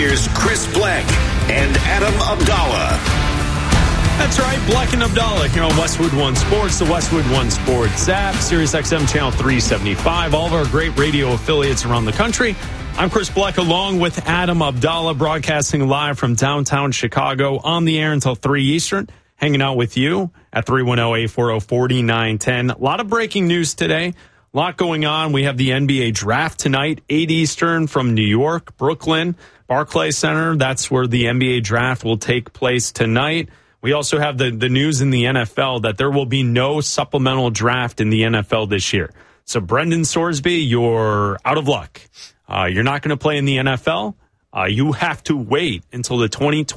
Here's Chris Bleck and Adam Abdallah. That's right, Bleck and Abdallah here on Westwood One Sports, the Westwood One Sports app, Sirius XM Channel 375, all of our great radio affiliates around the country. I'm Chris Bleck along with Adam Abdallah, broadcasting live from downtown Chicago, on the air until 3 Eastern, hanging out with you at 310-840-4910. A lot of breaking news today. A lot going on. We have the NBA draft tonight, 8 Eastern from New York, Brooklyn, Barclays Center. That's where the NBA draft will take place tonight. We also have the news in the NFL that there will be no supplemental draft in the NFL this year. So Brendan Sorsby, you're out of luck. You're not going to play in the NFL. You have to wait until the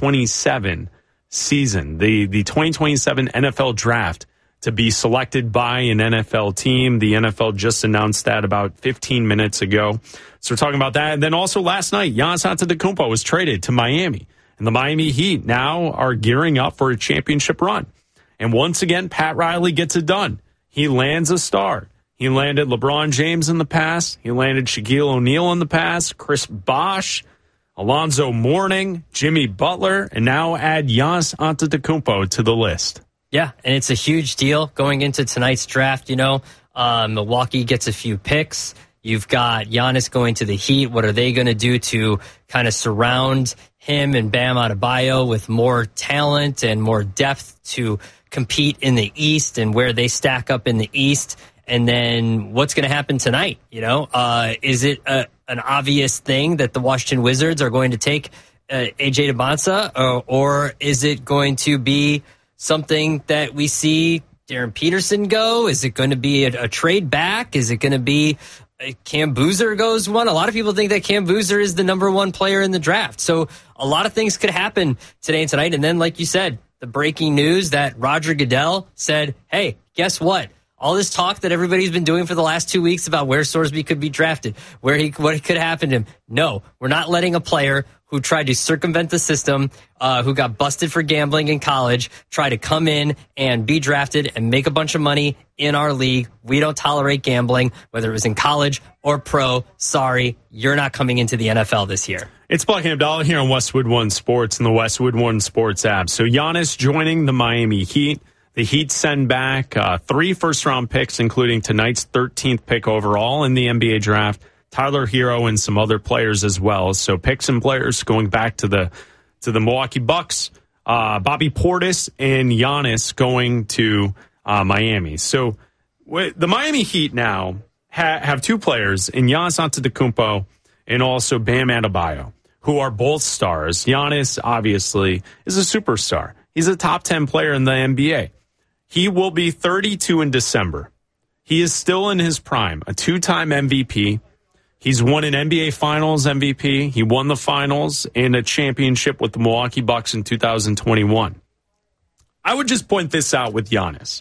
2027 season, the 2027 NFL draft, to be selected by an NFL team. The NFL just announced that about 15 minutes ago. So we're talking about that. And then also last night, Giannis Antetokounmpo was traded to Miami. And the Miami Heat now are gearing up for a championship run. And once again, Pat Riley gets it done. He lands a star. He landed LeBron James in the past. He landed Shaquille O'Neal in the past, Chris Bosh, Alonzo Mourning, Jimmy Butler, and now add Giannis Antetokounmpo to the list. Yeah, and it's a huge deal going into tonight's draft. You know, Milwaukee gets a few picks. You've got Giannis going to the Heat. What are they going to do to kind of surround him and Bam Adebayo with more talent and more depth to compete in the East and where they stack up in the East? And then what's going to happen tonight? You know, is it an obvious thing that the Washington Wizards are going to take AJ Dembonsa, or is it going to be something that we see Darren Peterson go? Is it going to be a trade back? Is it going to be Cam Boozer goes one? A lot of people think that Cam Boozer is the number one player in the draft. So a lot of things could happen today and tonight. And then, like you said, the breaking news that Roger Goodell said, hey, guess what? All this talk that everybody's been doing for the last 2 weeks about where Sorsby could be drafted, what could happen to him. No, we're not letting a player who tried to circumvent the system, who got busted for gambling in college, try to come in and be drafted and make a bunch of money in our league. We don't tolerate gambling, whether it was in college or pro. Sorry, you're not coming into the NFL this year. It's Bleck and Abdallah here on Westwood One Sports and the Westwood One Sports app. So Giannis joining the Miami Heat. The Heat send back 3 first-round picks, including tonight's 13th pick overall in the NBA draft, Tyler Hero and some other players as well. So picks and players going back to the Milwaukee Bucks, Bobby Portis and Giannis going to Miami. So the Miami Heat now have 2 players in Giannis Antetokounmpo and also Bam Adebayo, who are both stars. Giannis, obviously, is a superstar. He's a top 10 player in the NBA. He will be 32 in December. He is still in his prime, a 2-time MVP. He's won an NBA Finals MVP. He won the Finals and a championship with the Milwaukee Bucks in 2021. I would just point this out with Giannis.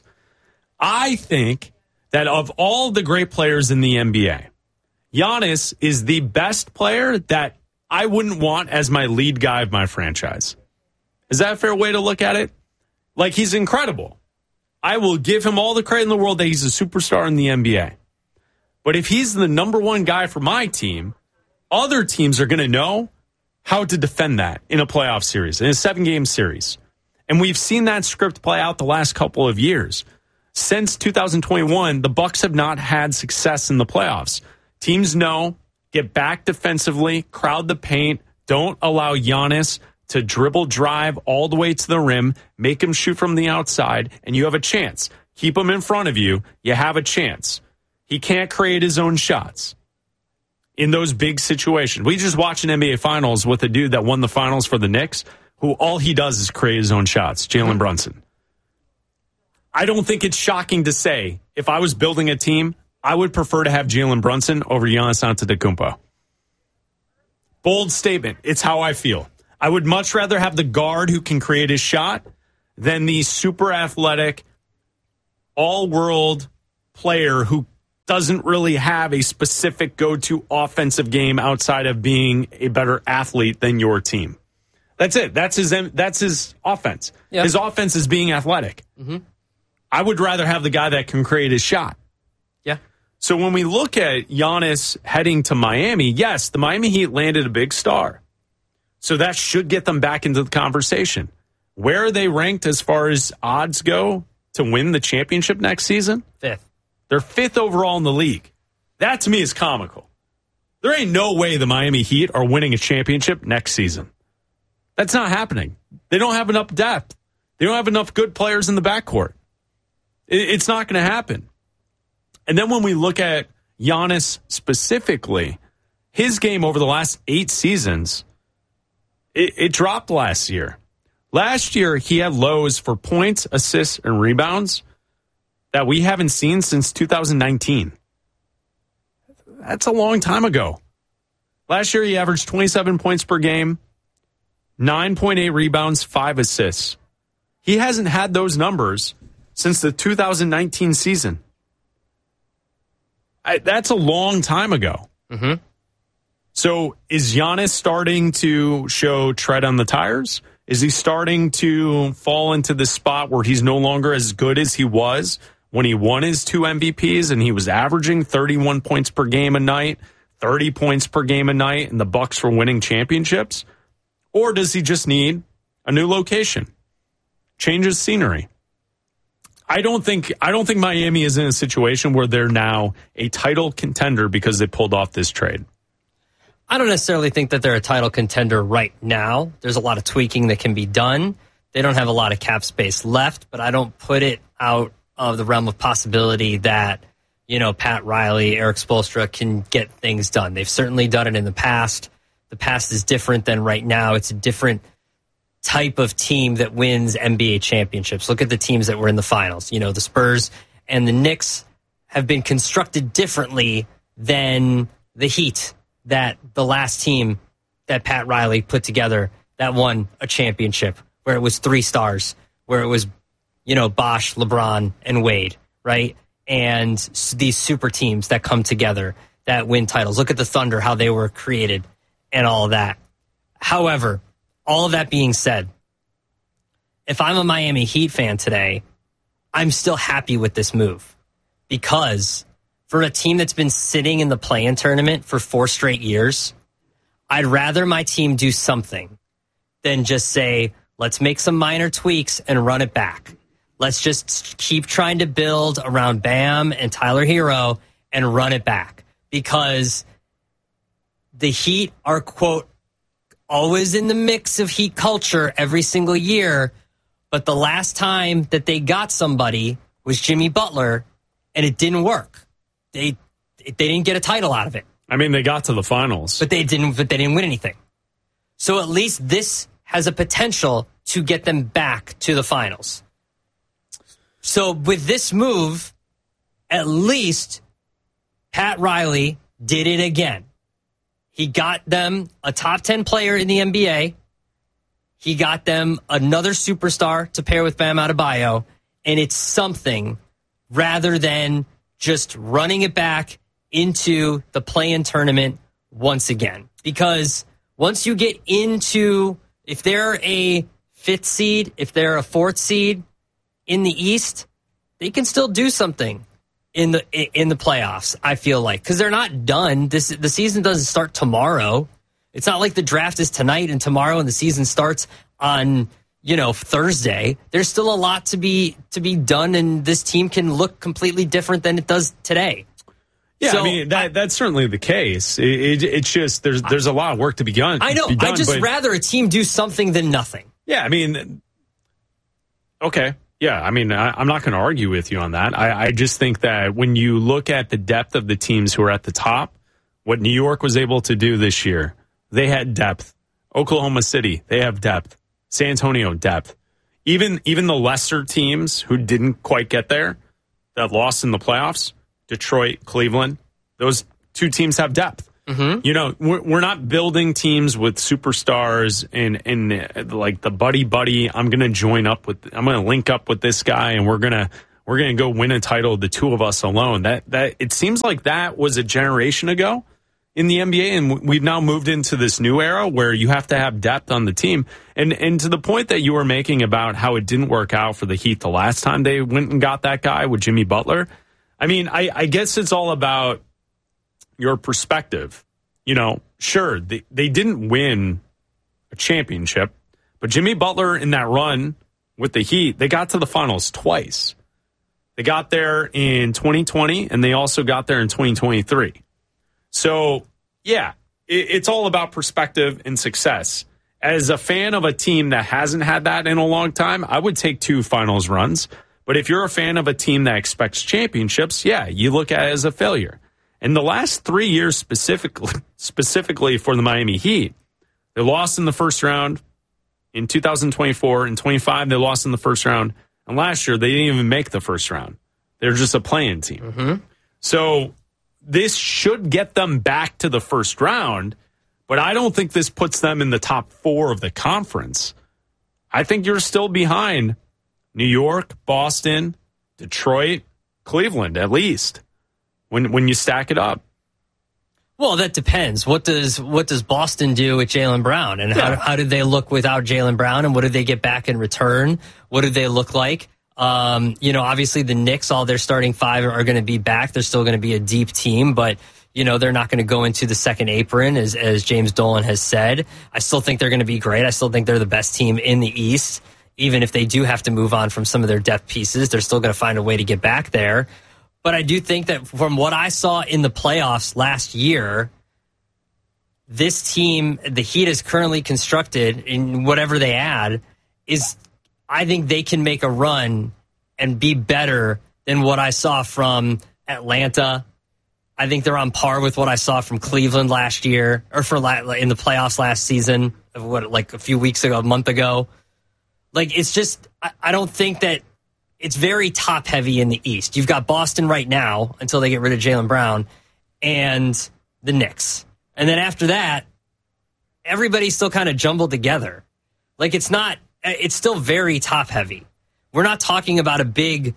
I think that of all the great players in the NBA, Giannis is the best player that I wouldn't want as my lead guy of my franchise. Is that a fair way to look at it? Like, he's incredible. I will give him all the credit in the world that he's a superstar in the NBA. But if he's the number one guy for my team, other teams are going to know how to defend that in a playoff series, in a 7-game series. And we've seen that script play out the last couple of years. Since 2021, the Bucks have not had success in the playoffs. Teams know, get back defensively, crowd the paint, don't allow Giannis to dribble drive all the way to the rim, make him shoot from the outside, and you have a chance. Keep him in front of you, you have a chance. He can't create his own shots in those big situations. We just watched an NBA Finals with a dude that won the Finals for the Knicks, who all he does is create his own shots, Jalen Brunson. I don't think it's shocking to say, if I was building a team, I would prefer to have Jalen Brunson over Giannis Antetokounmpo. Bold statement. It's how I feel. I would much rather have the guard who can create his shot than the super athletic, all-world player who doesn't really have a specific go-to offensive game outside of being a better athlete than your team. That's it. That's his offense. Yep. His offense is being athletic. Mm-hmm. I would rather have the guy that can create his shot. Yeah. So when we look at Giannis heading to Miami, yes, the Miami Heat landed a big star. So that should get them back into the conversation. Where are they ranked as far as odds go to win the championship next season? 5th. They're 5th overall in the league. That to me is comical. There ain't no way the Miami Heat are winning a championship next season. That's not happening. They don't have enough depth. They don't have enough good players in the backcourt. It's not going to happen. And then when we look at Giannis specifically, his game over the last 8 seasons, it dropped last year. Last year, he had lows for points, assists, and rebounds that we haven't seen since 2019. That's a long time ago. Last year, he averaged 27 points per game, 9.8 rebounds, 5 assists. He hasn't had those numbers since the 2019 season. That's a long time ago. Mm-hmm. So is Giannis starting to show tread on the tires? Is he starting to fall into the spot where he's no longer as good as he was when he won his 2 MVPs and he was averaging 31 points per game a night, 30 points per game a night, and the Bucks were winning championships? Or does he just need a new location? Change his scenery? I don't think Miami is in a situation where they're now a title contender because they pulled off this trade. I don't necessarily think that they're a title contender right now. There's a lot of tweaking that can be done. They don't have a lot of cap space left, but I don't put it out of the realm of possibility that, Pat Riley, Eric Spoelstra can get things done. They've certainly done it in the past. The past is different than right now. It's a different type of team that wins NBA championships. Look at the teams that were in the finals. The Spurs and the Knicks have been constructed differently than the Heat, that the last team that Pat Riley put together that won a championship, where it was 3 stars, where it was, Bosh, LeBron, and Wade, right? And these super teams that come together that win titles. Look at the Thunder, how they were created and all of that. However, all of that being said, if I'm a Miami Heat fan today, I'm still happy with this move, because for a team that's been sitting in the play-in tournament for 4 straight years, I'd rather my team do something than just say, let's make some minor tweaks and run it back. Let's just keep trying to build around Bam and Tyler Hero and run it back. Because the Heat are, quote, always in the mix of Heat culture every single year, but the last time that they got somebody was Jimmy Butler, and it didn't work. They didn't get a title out of it. I mean, they got to the finals, but they didn't win anything. So at least this has a potential to get them back to the finals. So with this move, at least Pat Riley did it again. He got them a top 10 player in the NBA. He got them another superstar to pair with Bam Adebayo, and it's something rather than just running it back into the play-in tournament once again. Because once you get into, if they're a 5th seed, if they're a 4th seed in the East, they can still do something in the playoffs, I feel like, because they're not done. The season doesn't start tomorrow. It's not like the draft is tonight and tomorrow and the season starts on Thursday. There's still a lot to be done, and this team can look completely different than it does today. Yeah, so, I mean that's certainly the case. It's just there's a lot of work to be done. I know. I'd just rather a team do something than nothing. Yeah, I mean, okay. Yeah, I mean, I'm not going to argue with you on that. I just think that when you look at the depth of the teams who are at the top, what New York was able to do this year, they had depth. Oklahoma City, they have depth. San Antonio, depth. Even the lesser teams who didn't quite get there, that lost in the playoffs, Detroit, Cleveland, those 2 teams have depth. Mm-hmm. We're not building teams with superstars and like the buddy. I'm going to link up with this guy and we're going to go win a title, the 2 of us alone. That it seems like that was a generation ago in the NBA, and we've now moved into this new era where you have to have depth on the team. And to the point that you were making about how it didn't work out for the Heat the last time they went and got that guy with Jimmy Butler, I mean, I guess it's all about your perspective. Sure, they didn't win a championship. But Jimmy Butler in that run with the Heat, they got to the finals twice. They got there in 2020, and they also got there in 2023. So, yeah, it's all about perspective and success. As a fan of a team that hasn't had that in a long time, I would take 2 finals runs. But if you're a fan of a team that expects championships, yeah, you look at it as a failure. In the last 3 years specifically for the Miami Heat, they lost in the first round. In 2024 and 25, they lost in the first round. And last year, they didn't even make the first round. They're just a play-in team. Mm-hmm. So this should get them back to the first round, but I don't think this puts them in the top 4 of the conference. I think you're still behind New York, Boston, Detroit, Cleveland, at least, when you stack it up. Well, that depends. What does Boston do with Jaylen Brown? And how did they look without Jaylen Brown? And what did they get back in return? What did they look like? Obviously the Knicks, all their starting 5 are going to be back. They're still going to be a deep team, but, they're not going to go into the second apron, as James Dolan has said. I still think they're going to be great. I still think they're the best team in the East. Even if they do have to move on from some of their depth pieces, they're still going to find a way to get back there. But I do think that from what I saw in the playoffs last year, this team, the Heat is currently constructed in whatever they add, I think they can make a run and be better than what I saw from Atlanta. I think they're on par with what I saw from Cleveland last year, or in the playoffs last season, a few weeks ago, a month ago. It's just, I don't think that it's very top heavy in the East. You've got Boston right now until they get rid of Jaylen Brown, and the Knicks. And then after that, everybody's still kind of jumbled together. It's still very top heavy. We're not talking about a big,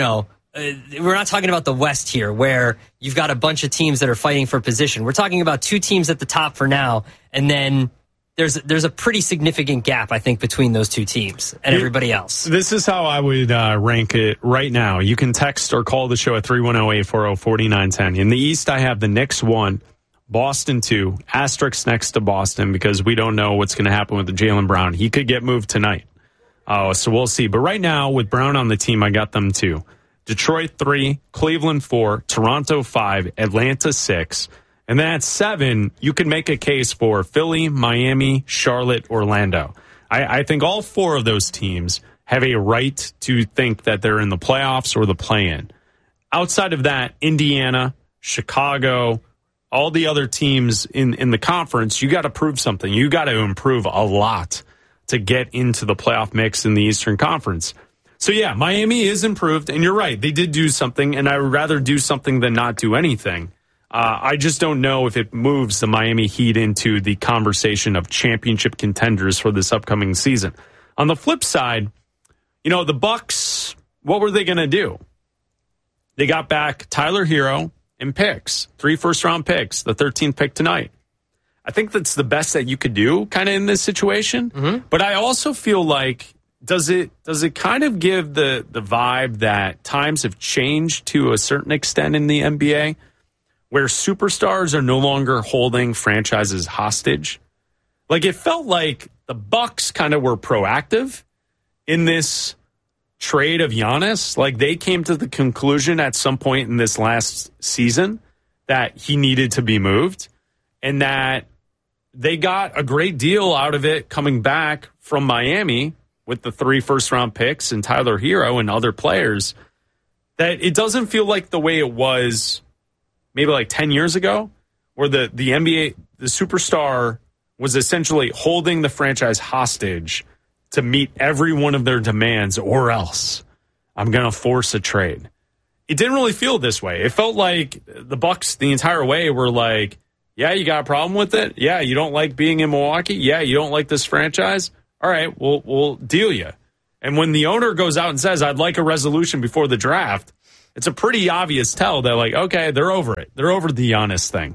we're not talking about the West here where you've got a bunch of teams that are fighting for position. We're talking about 2 teams at the top for now, and then there's a pretty significant gap, I think, between those 2 teams and everybody else. This is how I would rank it right now. You can text or call the show at 310-840-4910. In the East, I have the Knicks 1, Boston 2, asterisk next to Boston because we don't know what's going to happen with the Jaylen Brown. He could get moved tonight. So we'll see. But right now, with Brown on the team, I got them 2. Detroit 3, Cleveland 4, Toronto 5, Atlanta 6. And then at 7, you can make a case for Philly, Miami, Charlotte, Orlando. I think all 4 of those teams have a right to think that they're in the playoffs or the play-in. Outside of that, Indiana, Chicago, all the other teams in the conference, you got to prove something. You got to improve a lot to get into the playoff mix in the Eastern Conference. So, yeah, Miami is improved, and you're right. They did do something, and I would rather do something than not do anything. I just don't know if it moves the Miami Heat into the conversation of championship contenders for this upcoming season. On the flip side, the Bucks, what were they going to do? They got back Tyler Hero and picks, 3 first-round picks, the 13th pick tonight. I think that's the best that you could do kind of in this situation. Mm-hmm. But I also feel like, does it kind of give the vibe that times have changed to a certain extent in the NBA? Where superstars are no longer holding franchises hostage. It felt like the Bucks kind of were proactive in this trade of Giannis. They came to the conclusion at some point in this last season that he needed to be moved and that they got a great deal out of it coming back from Miami with the 3 first-round picks and Tyler Hero and other players, that it doesn't feel like the way it was maybe 10 years ago, where the NBA, the superstar was essentially holding the franchise hostage to meet every one of their demands, or else I'm going to force a trade. It didn't really feel this way. It felt like the Bucks the entire way were like, yeah, you got a problem with it? Yeah, you don't like being in Milwaukee? Yeah, you don't like this franchise? All right, we'll deal you. And when the owner goes out and says, I'd like a resolution before the draft, it's a pretty obvious tell that, okay, they're over it. They're over the Giannis thing.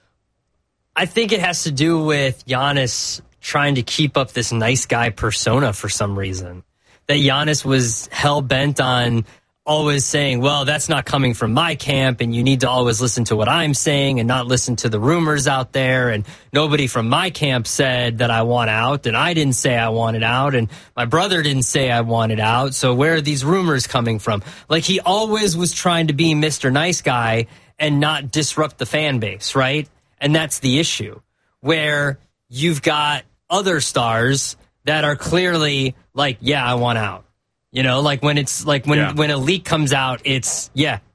I think it has to do with Giannis trying to keep up this nice guy persona for some reason. That Giannis was hell-bent on always saying, well, that's not coming from my camp, and you need to always listen to what I'm saying and not listen to the rumors out there, and nobody from my camp said that I want out, and I didn't say I wanted out, and my brother didn't say I wanted out, so where are these rumors coming from? Like, he always was trying to be Mr. Nice Guy and not disrupt the fan base, right? And that's the issue, where you've got other stars that are clearly like, yeah, I want out. You know, like when it's like when a leak comes out, it's,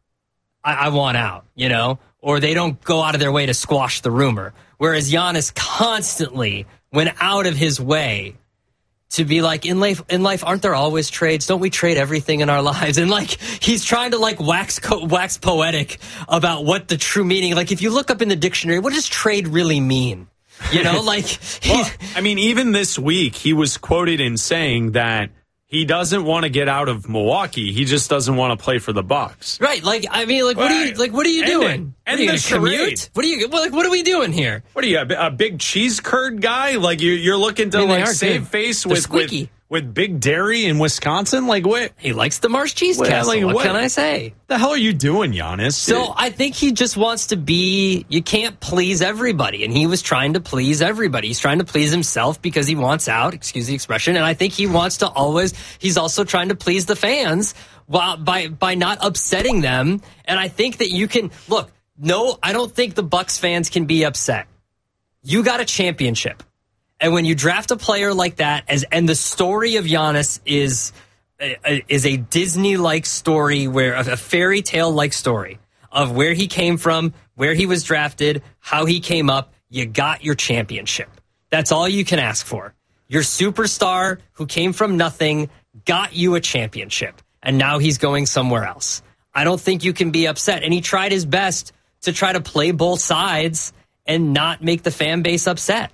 I want out, you know, or they don't go out of their way to squash the rumor. Whereas Giannis constantly went out of his way to be like, in life, aren't there always trades? Don't we trade everything in our lives? And like, he's trying to like wax poetic about what the true meaning. Like, if you look up in the dictionary, what does trade really mean? You know, like, well, I mean, even this week, he was quoted in saying that he doesn't want to get out of Milwaukee. He just doesn't want to play for the Bucks. Right. Like, I mean, like, what are you doing? And the commute? What are we doing here? What are you, a big cheese curd guy? Like, you're looking to save face with Big Dairy in Wisconsin? Like, what? He likes the Mars Cheese Castle. Like, what can I say? The hell are you doing, Giannis? So I think he just wants to be, you can't please everybody. And he was trying to please everybody. He's trying to please himself because he wants out, excuse the expression. And I think he wants to he's also trying to please the fans by not upsetting them. And I think that you can, look, no, I don't think the Bucks fans can be upset. You got a championship. And when you draft a player like that, and the story of Giannis is a Disney-like story, where a fairy tale-like story of where he came from, where he was drafted, how he came up, you got your championship. That's all you can ask for. Your superstar who came from nothing got you a championship, and now he's going somewhere else. I don't think you can be upset. And he tried his best to try to play both sides and not make the fan base upset.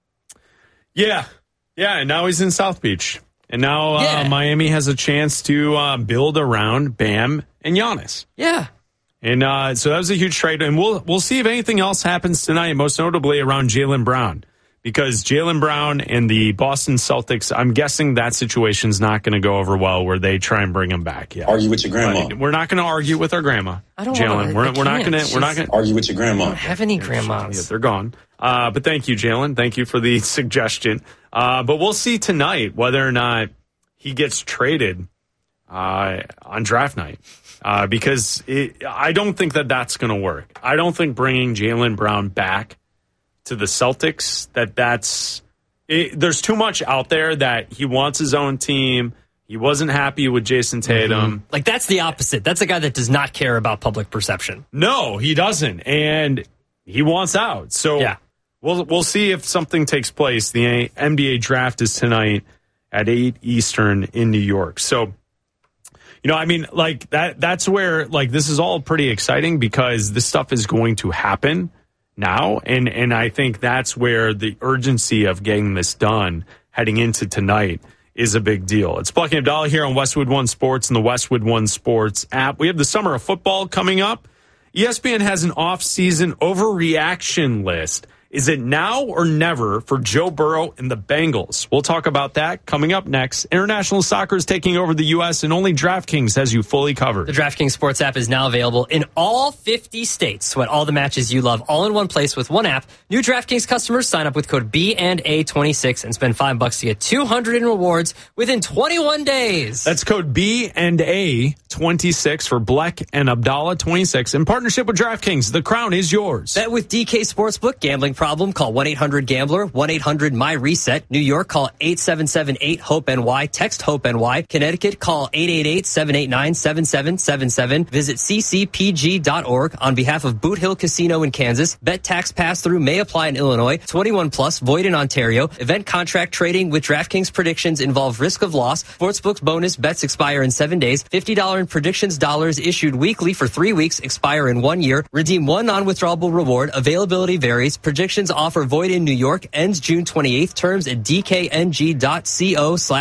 Yeah, and now he's in South Beach. And now Miami has a chance to build around Bam and Giannis. Yeah. And so that was a huge trade. And we'll see if anything else happens tonight, most notably around Jaylen Brown. Because Jaylen Brown and the Boston Celtics, I'm guessing that situation's not going to go over well where they try and bring him back. Yeah. Argue with your grandma. We're not going to argue with our grandma. I don't Jaylen. We're not going to argue with your grandma. I don't have any grandmas. Yeah, they're gone. But thank you, Jaylen. Thank you for the suggestion. But we'll see tonight whether or not he gets traded on draft night. Because I don't think that's going to work. I don't think bringing Jaylen Brown back to the Celtics, there's too much out there that he wants his own team. He wasn't happy with Jason Tatum. Mm-hmm. Like, that's the opposite. That's a guy that does not care about public perception. No, he doesn't. And he wants out. So yeah. We'll see if something takes place. The NBA draft is tonight at 8 Eastern in New York. So, I mean, like that's where, like, this is all pretty exciting because this stuff is going to happen now. And I think that's where the urgency of getting this done heading into tonight is a big deal. It's Plucky and Abdallah here on Westwood One Sports and the Westwood One Sports app. We have the summer of football coming up. ESPN has an off-season overreaction list. Is it now or never for Joe Burrow and the Bengals? We'll talk about that coming up next. International soccer is taking over the U.S., and only DraftKings has you fully covered. The DraftKings Sports app is now available in all 50 states. Sweat all the matches you love all in one place with one app. New DraftKings customers sign up with code B&A26 and spend $5 to get $200 in rewards within 21 days. That's code B&A26 for Bleck and Abdallah 26 in partnership with DraftKings. The crown is yours. Bet with DK Sportsbook. Gambling problem, call 1-800-GAMBLER, 1-800-MY-RESET. New York, call 877-8-HOPE-NY. Text HOPE-NY. Connecticut, call 888-789-7777. Visit ccpg.org. On behalf of Boot Hill Casino in Kansas, bet tax pass-through may apply in Illinois. 21 plus, void in Ontario. Event contract trading with DraftKings predictions involve risk of loss. Sportsbook's bonus bets expire in 7 days. $50 in predictions dollars issued weekly for 3 weeks, expire in 1 year. Redeem one non-withdrawable reward. Availability varies. Predictions offer void in New York. Ends June 28th. Terms at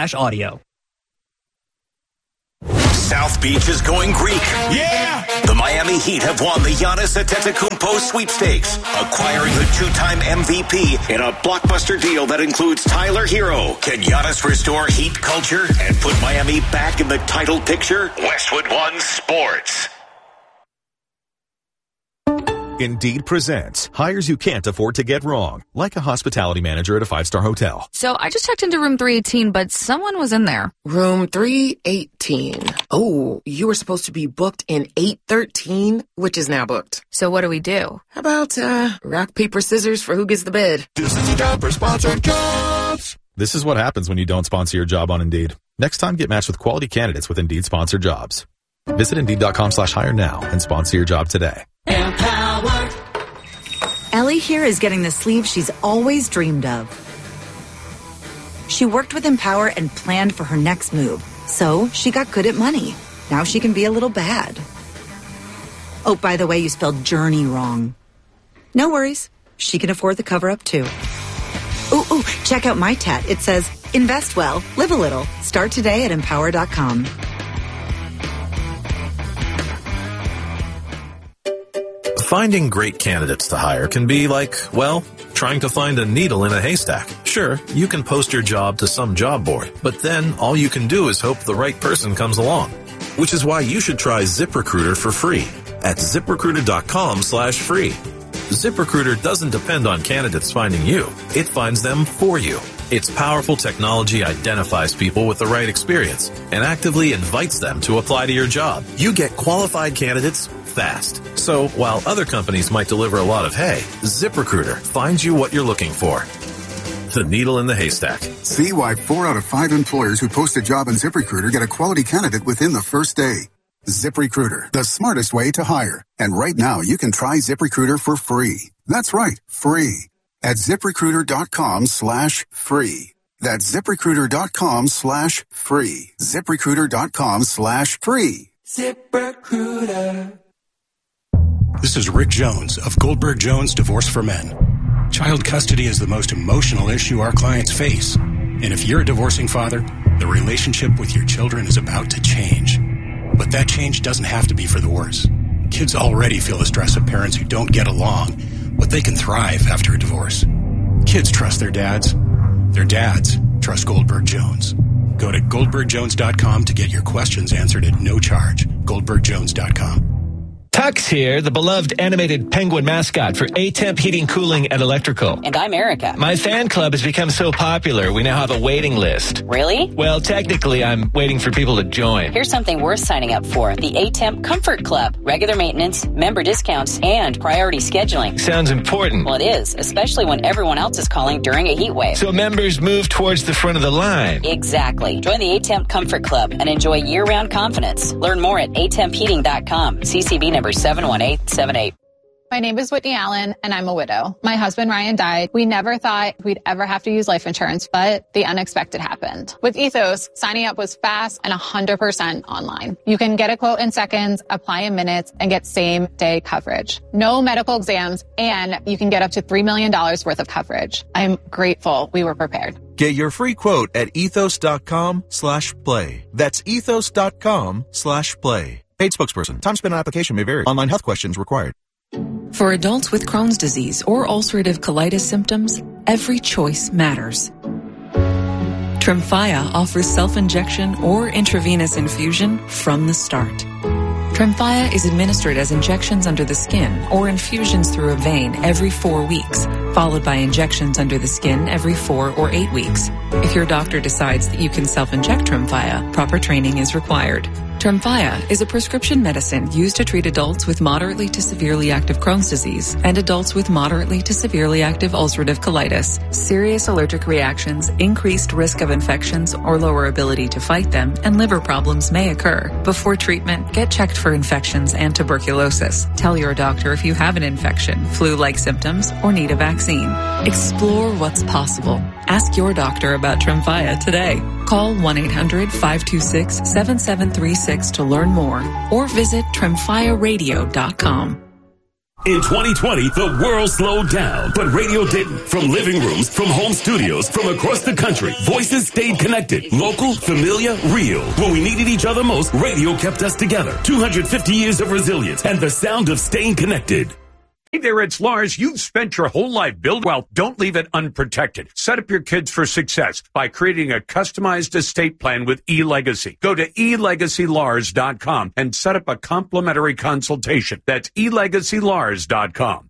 dkng.co/audio. South Beach is going Greek. Yeah! The Miami Miami Heat have won the Giannis Antetokounmpo sweepstakes, acquiring the two-time MVP in a blockbuster deal that includes Tyler Hero. Can Giannis restore Heat culture and put Miami back in the title picture? Westwood One Sports. Indeed presents hires you can't afford to get wrong, like a hospitality manager at a 5-star hotel. So I just checked into room 318, but someone was in there. Room 318. Oh, you were supposed to be booked in 813, which is now booked. So what do we do? How about rock, paper, scissors for who gets the bid? This is a job for sponsored jobs. This is what happens when you don't sponsor your job on Indeed. Next time, get matched with quality candidates with Indeed sponsored jobs. Visit Indeed.com/hire now and sponsor your job today. Empower. Ellie here is getting the sleeve she's always dreamed of. She worked with Empower and planned for her next move, so she got good at money. Now she can be a little bad. Oh, by the way, you spelled journey wrong. No worries. She can afford the cover-up, too. Ooh, check out my tat. It says, invest well, live a little. Start today at Empower.com. Finding great candidates to hire can be like, well, trying to find a needle in a haystack. Sure, you can post your job to some job board, but then all you can do is hope the right person comes along. Which is why you should try ZipRecruiter for free at ZipRecruiter.com/free. ZipRecruiter doesn't depend on candidates finding you. It finds them for you. Its powerful technology identifies people with the right experience and actively invites them to apply to your job. You get qualified candidates fast. So while other companies might deliver a lot of hay, ZipRecruiter finds you what you're looking for. The needle in the haystack. See why 4 out of 5 employers who post a job on ZipRecruiter get a quality candidate within the first day. ZipRecruiter, the smartest way to hire. And right now, you can try ZipRecruiter for free. That's right, free. At ZipRecruiter.com/free. That's ZipRecruiter.com/free. ZipRecruiter.com/free. ZipRecruiter. This is Rick Jones of Goldberg Jones Divorce for Men. Child custody is the most emotional issue our clients face. And if you're a divorcing father, the relationship with your children is about to change. But that change doesn't have to be for the worse. Kids already feel the stress of parents who don't get along, but they can thrive after a divorce. Kids trust their dads. Their dads trust Goldberg Jones. Go to GoldbergJones.com to get your questions answered at no charge. GoldbergJones.com. Tux here, the beloved animated penguin mascot for A-Temp Heating, Cooling, and Electrical. And I'm Erica. My fan club has become so popular, we now have a waiting list. Really? Well, technically, I'm waiting for people to join. Here's something worth signing up for. The A-Temp Comfort Club. Regular maintenance, member discounts, and priority scheduling. Sounds important. Well, it is, especially when everyone else is calling during a heat wave. So members move towards the front of the line. Exactly. Join the A-Temp Comfort Club and enjoy year-round confidence. Learn more at atempheating.com. CCB number 71878. My name is Whitney Allen, and I'm a widow. My husband, Ryan, died. We never thought we'd ever have to use life insurance, but the unexpected happened. With Ethos, signing up was fast and 100% online. You can get a quote in seconds, apply in minutes, and get same-day coverage. No medical exams, and you can get up to $3 million worth of coverage. I'm grateful we were prepared. Get your free quote at ethos.com/play. That's ethos.com/play. Paid spokesperson. Time spent on application may vary. Online health questions required. For adults with Crohn's disease or ulcerative colitis symptoms, every choice matters. Tremfya offers self-injection or intravenous infusion from the start. Tremfya is administered as injections under the skin or infusions through a vein every 4 weeks, followed by injections under the skin every 4 or 8 weeks. If your doctor decides that you can self-inject Tremfya, proper training is required. Tremfya is a prescription medicine used to treat adults with moderately to severely active Crohn's disease and adults with moderately to severely active ulcerative colitis. Serious allergic reactions, increased risk of infections or lower ability to fight them, and liver problems may occur. Before treatment, get checked for infections and tuberculosis. Tell your doctor if you have an infection, flu-like symptoms, or need a vaccine. Explore what's possible. Ask your doctor about Tremfya today. Call 1-800-526-7736 to learn more or visit TremfyaRadio.com. In 2020, the world slowed down, but radio didn't. From living rooms, from home studios, from across the country, voices stayed connected. Local, familiar, real. When we needed each other most, radio kept us together. 250 years of resilience and the sound of staying connected. Hey there, it's Lars. You've spent your whole life building wealth. Don't leave it unprotected. Set up your kids for success by creating a customized estate plan with eLegacy. Go to elegacylars.com and set up a complimentary consultation. That's elegacylars.com.